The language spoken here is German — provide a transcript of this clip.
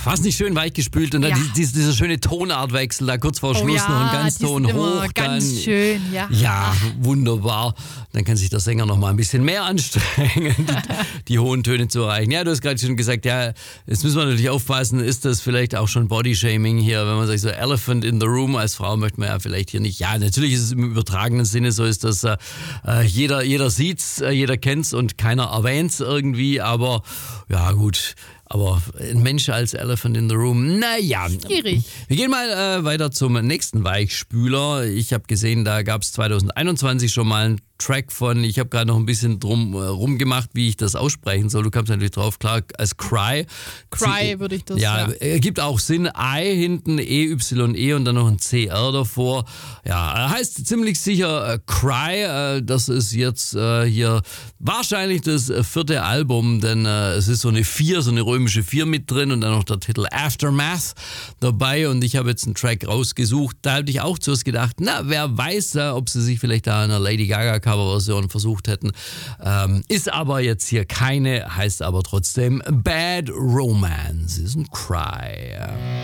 War es nicht schön weichgespült und dann dieser schöne Tonartwechsel, da kurz vor Schluss noch ein Ganzton hoch. Ganz schön, ja. Ja, wunderbar. Dann kann sich der Sänger noch mal ein bisschen mehr anstrengen, die hohen Töne zu erreichen. Ja, du hast gerade schon gesagt, ja, jetzt müssen wir natürlich aufpassen, ist das vielleicht auch schon Bodyshaming hier, wenn man sagt so Elephant in the Room, als Frau möchte man ja vielleicht hier nicht. Ja, natürlich ist es im übertragenen Sinne so, ist das jeder sieht's, jeder kennt's und keiner erwähnt's irgendwie, aber ja gut. Aber ein Mensch als Elephant in the Room, naja. Schwierig. Wir gehen mal weiter zum nächsten Weichspüler. Ich habe gesehen, da gab es 2021 schon mal einen Track von, ich habe gerade noch ein bisschen drum rumgemacht, wie ich das aussprechen soll. Du kamst natürlich drauf, klar, als Cry. Cry würde ich das sagen. Ja, ergibt auch Sinn. I hinten, EYE und dann noch ein CR davor. Ja, heißt ziemlich sicher Cry. Das ist jetzt hier wahrscheinlich das 4. Album, denn es ist so eine 4, so eine römische 4 mit drin und dann noch der Titel Aftermath dabei und ich habe jetzt einen Track rausgesucht. Da hatte ich auch zuerst gedacht, na, wer weiß, ob sie sich vielleicht da in einer Lady Gaga Coverversion versucht hätten. Ist aber jetzt hier keine, heißt aber trotzdem Bad Romance. Ist ein Cry.